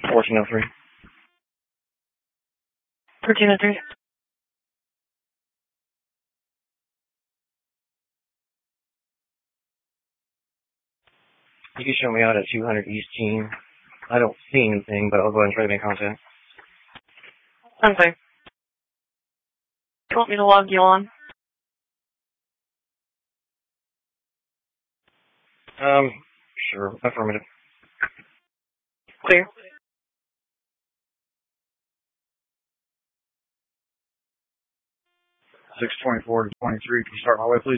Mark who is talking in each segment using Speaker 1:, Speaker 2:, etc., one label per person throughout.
Speaker 1: 1403.
Speaker 2: 1303.
Speaker 1: You can show me out at 200 East Team. I don't see anything, but I'll go ahead and try to make contact.
Speaker 2: Okay. Do you want me to log you on?
Speaker 1: Sure. Affirmative.
Speaker 2: Clear.
Speaker 3: Six 24 to 23. Can you start my way, please?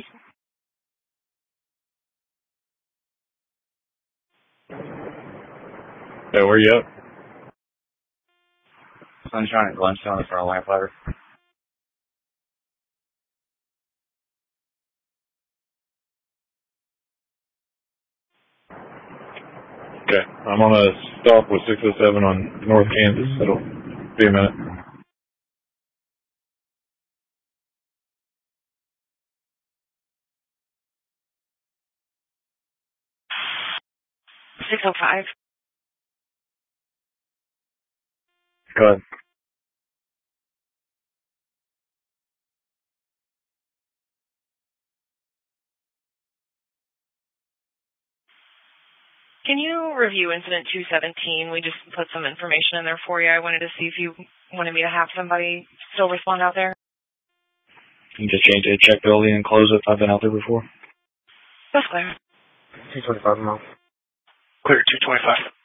Speaker 4: Hey, where you at?
Speaker 3: Sunshine at Glenstone in front of Lamplighter.
Speaker 4: Okay, I'm on a stop with 607 on North Kansas. It'll be a minute.
Speaker 2: $605.
Speaker 1: Go ahead.
Speaker 2: Can you review incident 217? We just put some information in there for you. I wanted to see if you wanted me to have somebody still respond out there.
Speaker 1: You can just change it, check building, and close it. I've been out there before.
Speaker 2: That's clear.
Speaker 1: 225 a month.
Speaker 3: Clear, 225.